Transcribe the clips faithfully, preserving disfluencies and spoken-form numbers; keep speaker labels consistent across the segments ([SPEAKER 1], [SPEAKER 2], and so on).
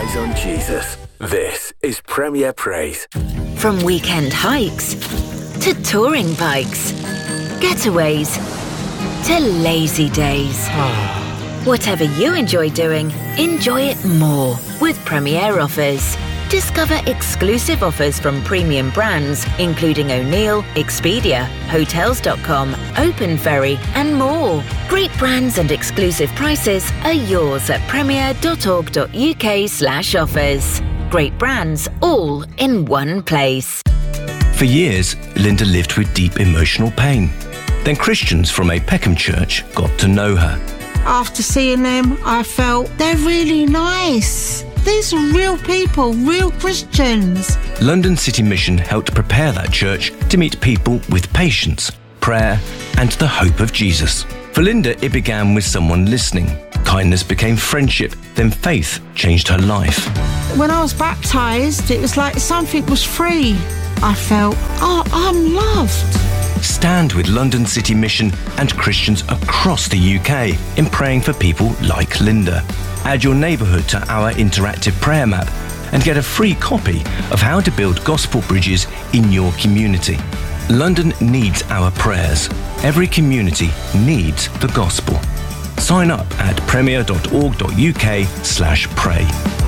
[SPEAKER 1] eyes on Jesus. This is Premier Praise.
[SPEAKER 2] From weekend hikes to touring bikes, getaways to lazy days. Whatever you enjoy doing, enjoy it more with Premier Offers. Discover exclusive offers from premium brands, including O'Neill, Expedia, Hotels dot com, Open Ferry, and more. Great brands and exclusive prices are yours at premier dot org dot uk slash offers. Great brands, all in one place.
[SPEAKER 3] For years, Linda lived with deep emotional pain. Then Christians from a Peckham church got to know her.
[SPEAKER 4] After seeing them, I felt they're really nice. These are real people, real Christians.
[SPEAKER 3] London City Mission helped prepare that church to meet people with patience, prayer, and the hope of Jesus. For Linda, it began with someone listening. Kindness became friendship, then faith changed her life.
[SPEAKER 4] When I was baptised, it was like something was free. I felt, oh, I'm loved.
[SPEAKER 3] Stand with London City Mission and Christians across the U K in praying for people like Linda. Add your neighbourhood to our interactive prayer map and get a free copy of how to build gospel bridges in your community. London needs our prayers. Every community needs the gospel. Sign up at premier dot org dot uk slash pray.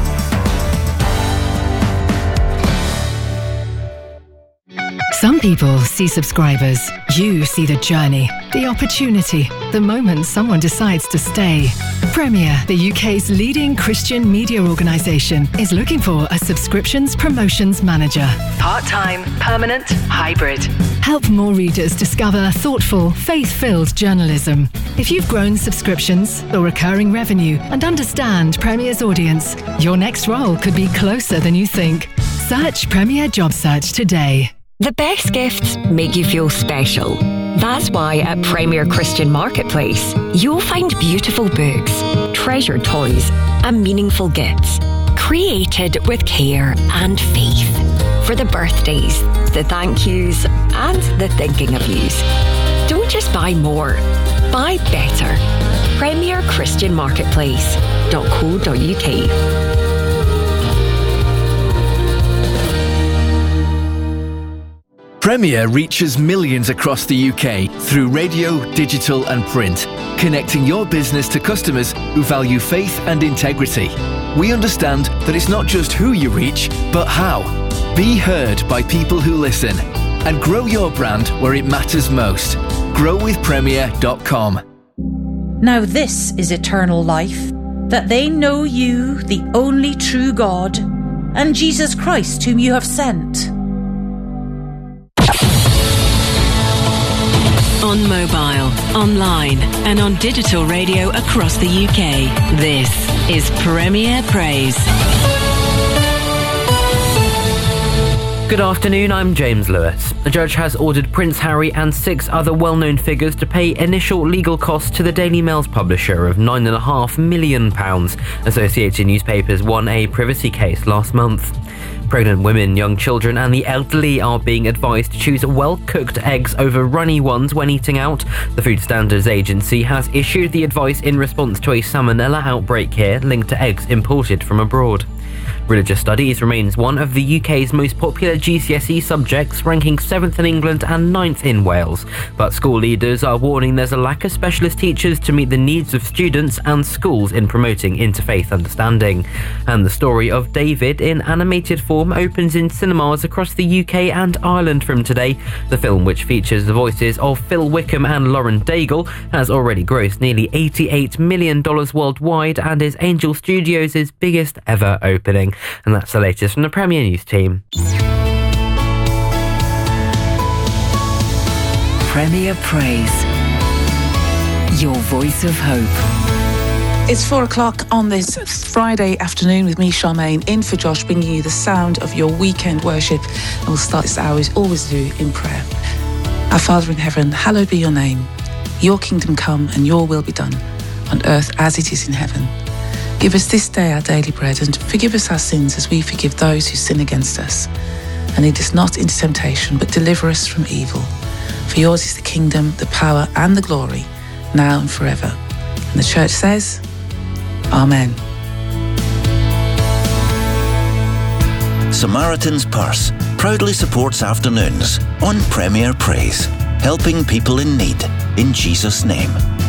[SPEAKER 5] Some people see subscribers. You see the journey, the opportunity, the moment someone decides to stay. Premier, the U K's leading Christian media organisation, is looking for a subscriptions promotions manager.
[SPEAKER 6] Part-time, permanent, hybrid.
[SPEAKER 5] Help more readers discover thoughtful, faith-filled journalism. If you've grown subscriptions or recurring revenue and understand Premier's audience, your next role could be closer than you think. Search Premier Job Search today.
[SPEAKER 7] The best gifts make you feel special. That's why at Premier Christian Marketplace, you'll find beautiful books, treasured toys, and meaningful gifts, created with care and faith. For the birthdays, the thank yous, and the thinking of yous. Don't just buy more, buy better. Premier Christian Marketplace dot co dot uk.
[SPEAKER 8] Premier reaches millions across the U K through radio, digital and print, connecting your business to customers who value faith and integrity. We understand that it's not just who you reach, but how. Be heard by people who listen and grow your brand where it matters most. grow with premier dot com.
[SPEAKER 9] Now this is eternal life, that they know you, the only true God, and Jesus Christ whom you have sent.
[SPEAKER 6] On mobile, online, and on digital radio across the U K. This is Premier Praise.
[SPEAKER 10] Good afternoon, I'm James Lewis. A judge has ordered Prince Harry and six other well-known figures to pay initial legal costs to the Daily Mail's publisher of nine point five million pounds. Associated Newspapers won a privacy case last month. Pregnant women, young children and the elderly are being advised to choose well-cooked eggs over runny ones when eating out. The Food Standards Agency has issued the advice in response to a salmonella outbreak here linked to eggs imported from abroad. Religious studies remains one of the U K's most popular G C S E subjects, ranking seventh in England and ninth in Wales. But school leaders are warning there's a lack of specialist teachers to meet the needs of students and schools in promoting interfaith understanding. And the story of David in animated form opens in cinemas across the U K and Ireland from today. The film, which features the voices of Phil Wickham and Lauren Daigle, has already grossed nearly eighty-eight million dollars worldwide and is Angel Studios' biggest ever opening. And that's the latest from the Premier News team.
[SPEAKER 2] Premier Praise. Your voice of hope.
[SPEAKER 11] It's four o'clock on this Friday afternoon with me, Charmaine, in for Josh, bringing you the sound of your weekend worship. And we'll start this hour, as we always do, in prayer. Our Father in heaven, hallowed be your name. Your kingdom come and your will be done, on earth as it is in heaven. Give us this day our daily bread, and forgive us our sins as we forgive those who sin against us. And lead us not into temptation, but deliver us from evil. For yours is the kingdom, the power and the glory, now and forever. And the church says, Amen.
[SPEAKER 12] Samaritan's Purse proudly supports afternoons on Premier Praise, helping people in need in Jesus' name.